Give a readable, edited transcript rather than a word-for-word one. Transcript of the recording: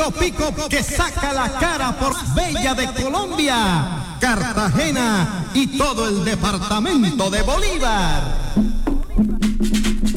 único pico que saca la cara por Bella de Colombia, Cartagena y todo el departamento de Bolívar.